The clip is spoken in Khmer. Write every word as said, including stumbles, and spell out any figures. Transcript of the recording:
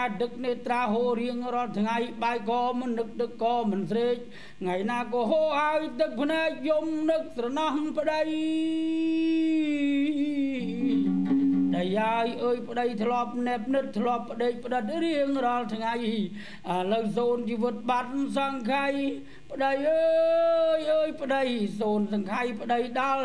ដឹកនេត្រាហូរៀងរាល់ថ្ងៃបាយក៏មិននឹកទឹកក៏មិនស្រេកថ្ងៃណាក៏ហូហើយទឹកភ្នែកយំនឹកស្រណោះប្តីតែយាយអើយប្តីធ្លាប់ណែបនិតធ្លាប់ប្តីផ្ដិតរៀងរាល់ថ្ងៃឥឡូវសូនជីវិតបាត់សង្ខ័យប្តីអើយអើយប្តីសូនសង្ខ័យប្តីដាល់